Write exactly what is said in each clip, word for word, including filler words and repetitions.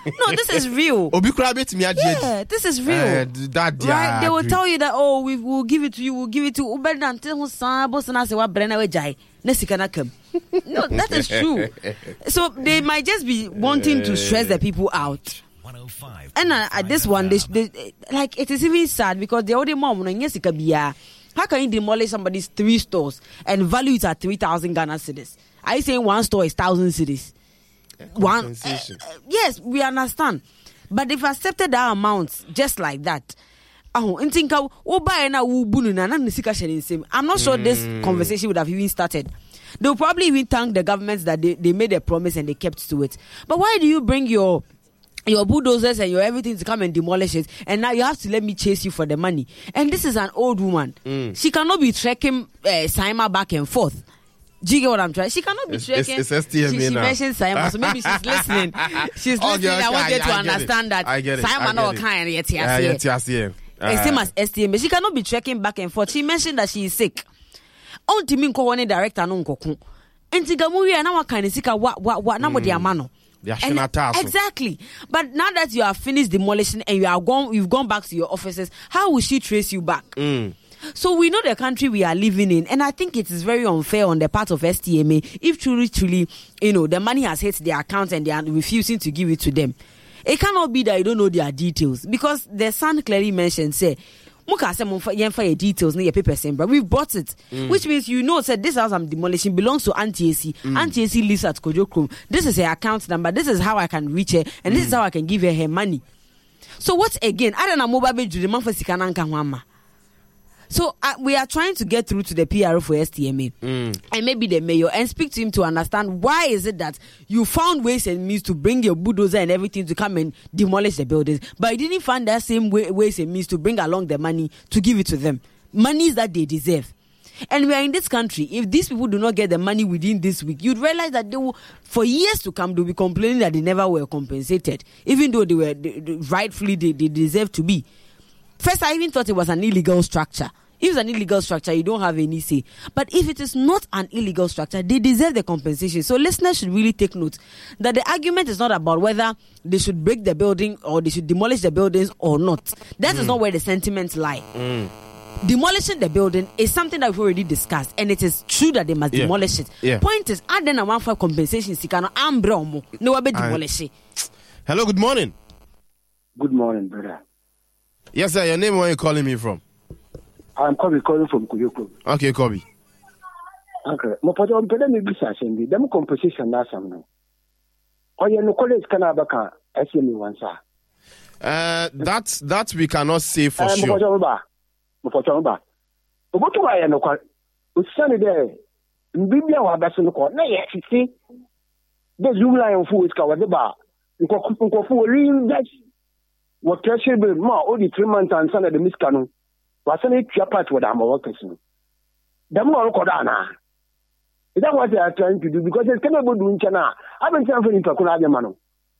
No, this is real. Yeah, this is real. Uh, that, right? They will tell you that, oh, we will give it to you, we'll give it to you. No, that is true. So they might just be wanting to stress the people out. And uh, at this one, they, they, like, it is even sad because the other mom, how can you demolish somebody's three stores and value it at three thousand Ghana cedis? Are you saying one store is thousand cedis? One, uh, yes, we understand. But they've accepted that amount just like that. I'm not sure this conversation would have even started. They'll probably even thank the governments that they, they made a promise and they kept to it. But why do you bring your your bulldozers and your everything to come and demolish it, and now you have to let me chase you for the money? And this is an old woman. Mm. She cannot be trekking uh, Saima back and forth. Do you get what I'm trying? She cannot be trekking. It's, it's S T M A she, she now. mentioned Saima, so maybe she's listening. She's listening. Okay, okay, I want you to I understand it. that Saima no kind yet here. Uh, same as S T M A. She cannot be trekking back and forth. She mentioned that she is sick. Ultimately, one director no nkoko. Entigamuwi na wakane sika wa wa wa na mo de amano. Exactly. But now that you have finished demolishing and you are gone, you've gone back to your offices, how will she trace you back? Mm. So we know the country we are living in, and I think it is very unfair on the part of S T M A if truly, truly, you know, the money has hit their account and they are refusing to give it to them. It cannot be that you don't know their details, because the son clearly mentioned, say, Muka say your details, your paper but we've bought it, mm. which means you know said this house I'm demolishing belongs to Auntie A C. Mm. Auntie A C lives at Kojokrom. This is her account number. This is how I can reach her, and mm. this is how I can give her her money. So what again? I don't know mobile the man for Sikananka Mama. So uh, we are trying to get through to the P R O for S T M A mm. and maybe the mayor and speak to him to understand why is it that you found ways and means to bring your bulldozer and everything to come and demolish the buildings, but you didn't find that same way, ways and means to bring along the money to give it to them. Monies that they deserve. And we are in this country. If these people do not get the money within this week, you'd realize that they will, for years to come, they'll be complaining that they never were compensated, even though they were they, they, rightfully they, they deserve to be. First, I even thought it was an illegal structure. If it's an illegal structure, you don't have any say. But if it is not an illegal structure, they deserve the compensation. So listeners should really take note that the argument is not about whether they should break the building or they should demolish the buildings or not. That mm. is not where the sentiments lie. Mm. Demolishing the building is something that we've already discussed, and it is true that they must yeah. demolish it. Yeah. Point is, add then a one for compensation. No one be demolish it. Hello, good morning. Good morning, brother. Yes, sir. Your name? Where are you calling me from? I'm Kobe calling from Kuyoko. Okay, Kobe. Okay. My father, I'm telling you this. I say, them compensation na some. Or you no college can have a S M E one sir. Uh, that that we cannot say for uh, sure. My father, my father, my But why you no call? We stand there. Mbibia wa baso no call. Na ye see. The Zoom line full is covered the bar. You go go for real that. What treasure be more only three months and Sunday the miskano. Was any part with our workers? The more Kodana. Is that what they are trying to do? Because it's capable of doing China. I've been telling you to Kuna Mano.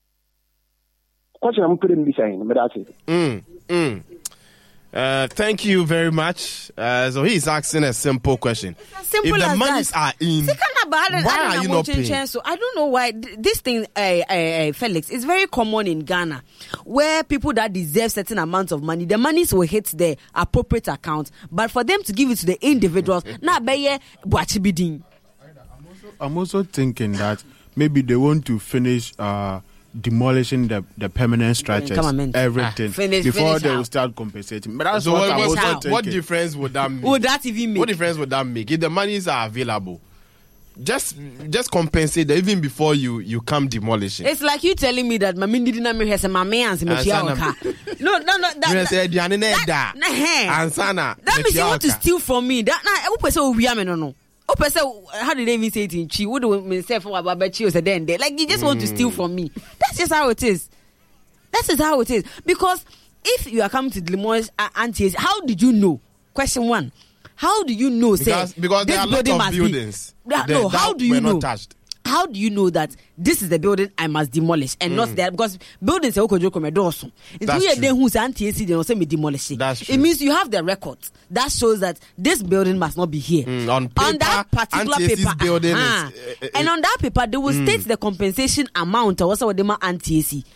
Question I'm putting beside, but that's it. Mm, mm. Uh, thank you very much. Uh, so he's asking a simple question. Simple if the as monies that. are in, why are you not paying? So I don't know why this thing, uh, uh, uh, Felix, is very common in Ghana, where people that deserve certain amounts of money, the monies will hit the appropriate account, but for them to give it to the individuals, na beye buachibidin. I'm also thinking that maybe they want to finish uh, demolishing the, the permanent structures, everything, ah, finish, before finish they how? will start compensating. But that's so what, what, I'm what, also what thinking. difference would that make? Would that even make? What difference would that make if the monies are available? Just just compensate them even before you, you come demolishing. It's like you telling me that my mindi didn't make her my man and No, no, no. That, that, that, that, that means you want to steal from me. That na who person we am no no. Who person how did they even say it in Chi? What do we say for about Chi or then there? Like you just mm. want to steal from me. That's just how it is. That's just how it is. Because if you are coming to demolish uh, Auntie, how did you know? Question one. How do you know? Because, say, because there are a lot of buildings. Be, that, no, how do you know? Touched. How do you know that this is the building I must demolish and mm. not there? Because buildings are okay. That's true. That's true. It means you have the record that shows that this building must not be here. Mm, on paper, on that particular paper, building uh-huh. is, uh, uh, and on that paper they will mm. state the compensation amount. Also, what they Auntie A C.